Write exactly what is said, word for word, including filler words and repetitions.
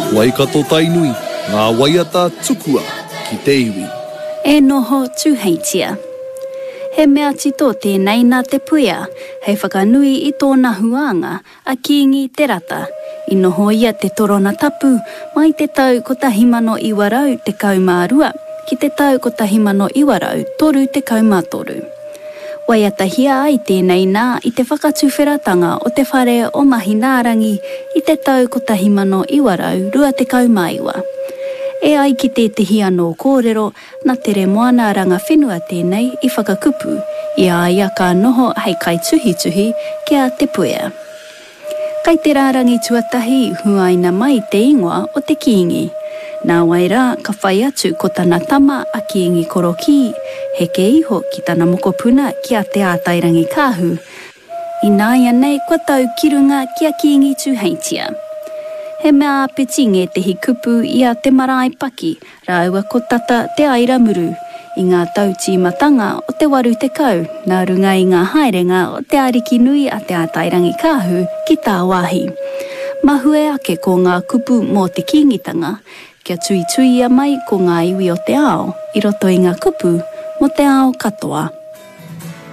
Waikato tainui, ngā waiata tukua ki te iwi. E noho tūheitia. He mea tito tēnei nā te puia, hei whakanui i tōna huanga a kiingi te rata. I noho ia te torona tapu, mai te tau ko tahimano iwarau te kaumārua, ki te tau ko tahimano iwarau toru te kaumātoru. Waiata hia ai tēnei nā i te whakatuwheratanga o te whare o Mahinārangi i te tau ko tahimano iwarau rua te kaumaiwa. E ai ki te te hia no kōrero, nā tere moana ranga whenua tēnei i whakakupu, i a ia ka noho hei kai tuhi tuhi kia te puea. Kai te rārangi tuatahi huaina mai te ingoa o te kiingi. Nā waira ka whai atu ko tana tama a kiingi koroki, he ke iho ki tana mokopuna kia te ātairangi kāhu. I nā ia nei kua tau kirunga kia kiingi tūheitia. He mea apeti nge te hi kupu i a te marae paki, rāua ko tata te aira muru. I ngā tau tīmatanga o te waru te kau, nā runga i ngā haerenga o te ariki nui a te ātairangi kāhu ki tā wāhi. Mahue ake ko ngā kupu mō te kingitanga, kia tui tui a mai ko ngā iwi o te ao, i roto i ngā kupu mo te ao katoa.